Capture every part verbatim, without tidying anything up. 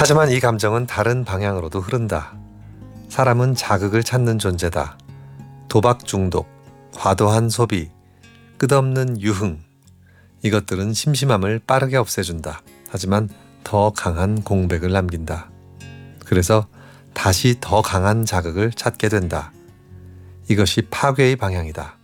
하지만 이 감정은 다른 방향으로도 흐른다. 사람은 자극을 찾는 존재다. 도박 중독, 과도한 소비, 끝없는 유흥, 이것들은 심심함을 빠르게 없애준다. 하지만 더 강한 공백을 남긴다. 그래서 다시 더 강한 자극을 찾게 된다. 이것이 파괴의 방향이다.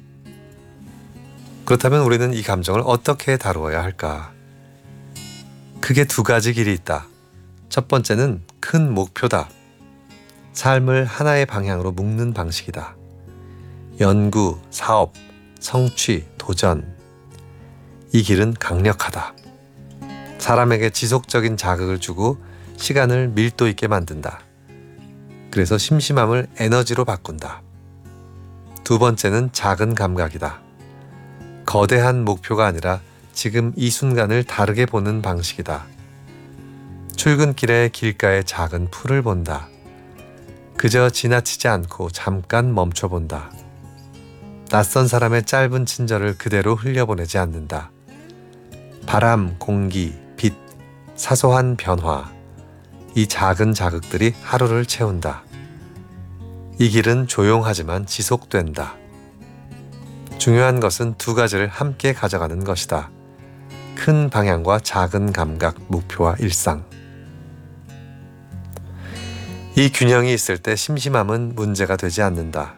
그렇다면 우리는 이 감정을 어떻게 다루어야 할까? 크게 두 가지 길이 있다. 첫 번째는 큰 목표다. 삶을 하나의 방향으로 묶는 방식이다. 연구, 사업, 성취, 도전. 이 길은 강력하다. 사람에게 지속적인 자극을 주고 시간을 밀도 있게 만든다. 그래서 심심함을 에너지로 바꾼다. 두 번째는 작은 감각이다. 거대한 목표가 아니라 지금 이 순간을 다르게 보는 방식이다. 출근길에 길가의 작은 풀을 본다. 그저 지나치지 않고 잠깐 멈춰본다. 낯선 사람의 짧은 친절을 그대로 흘려보내지 않는다. 바람, 공기, 빛, 사소한 변화, 이 작은 자극들이 하루를 채운다. 이 길은 조용하지만 지속된다. 중요한 것은 두 가지를 함께 가져가는 것이다. 큰 방향과 작은 감각, 목표와 일상. 이 균형이 있을 때 심심함은 문제가 되지 않는다.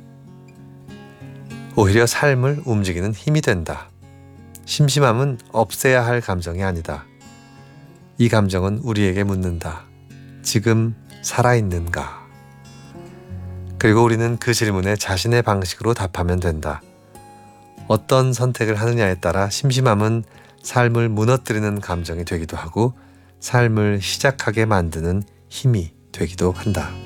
오히려 삶을 움직이는 힘이 된다. 심심함은 없애야 할 감정이 아니다. 이 감정은 우리에게 묻는다. 지금 살아있는가? 그리고 우리는 그 질문에 자신의 방식으로 답하면 된다. 어떤 선택을 하느냐에 따라 심심함은 삶을 무너뜨리는 감정이 되기도 하고 삶을 시작하게 만드는 힘이 되기도 한다.